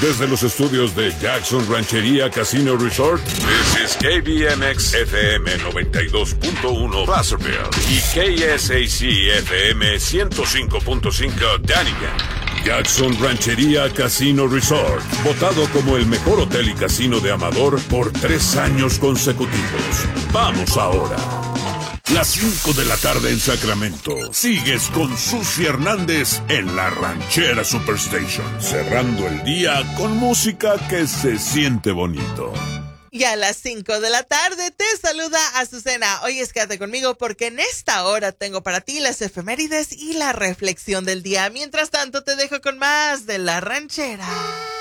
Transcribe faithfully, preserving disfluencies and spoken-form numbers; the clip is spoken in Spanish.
Desde los estudios de Jackson Ranchería Casino Resort, this is K B M X F M noventa y dos punto uno Placerville y K S A C F M ciento cinco punto cinco Dunnigan. Jackson Ranchería Casino Resort, votado como el mejor hotel y casino de Amador por tres años consecutivos. Vamos ahora. Las cinco de la tarde en Sacramento. Sigues con Susi Hernández en la Ranchera Superstation, cerrando el día con música que se siente bonito. Y a las cinco de la tarde te saluda Azucena. Hoy es quédate conmigo porque en esta hora tengo para ti las efemérides y la reflexión del día. Mientras tanto te dejo con más de La Ranchera.